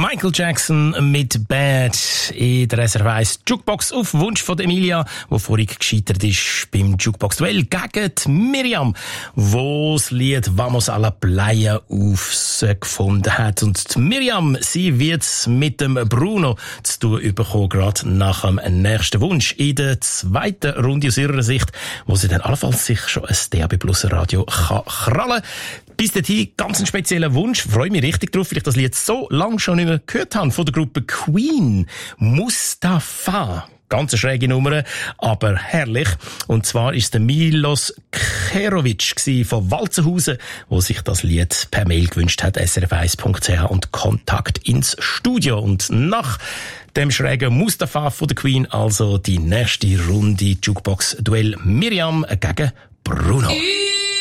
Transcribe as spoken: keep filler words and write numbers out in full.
Michael Jackson mit Bad in der S R F eins Jukebox auf Wunsch von Emilia, die vorhin gescheitert ist beim Jukebox-Duell gegen die Miriam, wo das Lied «Vamos a la Playa» aufgefunden hat. Und die Miriam, sie wird mit dem Bruno zu tun bekommen, gerade nach dem nächsten Wunsch in der zweiten Runde aus ihrer Sicht, wo sie dann allenfalls sich schon ein D A B Plus Radio kann krallen. Bis dahin, ganz einen speziellen Wunsch. Freue mich richtig drauf, weil ich das Lied so lange schon nicht mehr gehört habe von der Gruppe Queen. Mustafa. Ganz eine schräge Nummer, aber herrlich. Und zwar ist der Milos Kerovic von Walzenhausen, der sich das Lied per Mail gewünscht hat, s r f eins punkt c h und Kontakt ins Studio. Und nach dem schrägen Mustafa von der Queen, also die nächste Runde Jukebox-Duell Miriam gegen Bruno.